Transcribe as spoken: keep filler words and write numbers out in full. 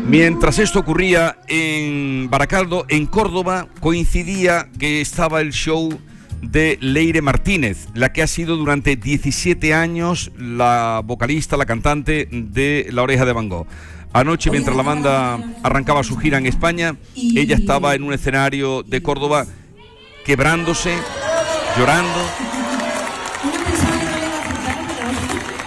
Mientras esto ocurría en Baracaldo, en Córdoba, coincidía que estaba el show de Leire Martínez, la que ha sido durante diecisiete años la vocalista, la cantante de La Oreja de Van Gogh. Anoche, mientras la banda arrancaba su gira en España, ella estaba en un escenario de Córdoba quebrándose, llorando.